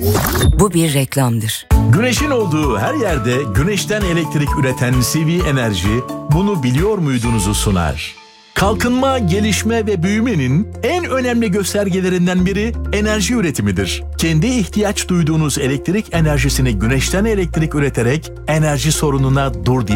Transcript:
Bu bir reklamdır. Güneşin olduğu her yerde güneşten elektrik üreten CV Enerji bunu biliyor muydunuzu sunar. Kalkınma, gelişme ve büyümenin en önemli göstergelerinden biri enerji üretimidir. Kendi ihtiyaç duyduğunuz elektrik enerjisini güneşten elektrik üreterek enerji sorununa dur